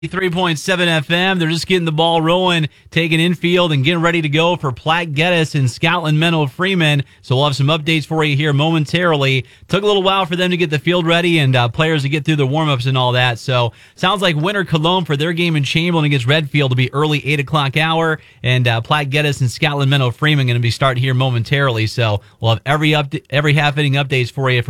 3.7 FM. They're just getting the ball rolling, taking infield and getting ready to go for Platte Geddes and Scotland Menlo Freeman. So we'll have some updates for you here momentarily. Took a little while for them to get the field ready and players to get through the warm-ups and all that. So sounds like Winter Cologne for their game in Chamberlain against Redfield will be early 8 o'clock hour. And Platte Geddes and Scotland Menlo Freeman going to be starting here momentarily. So we'll have every half-inning updates for you from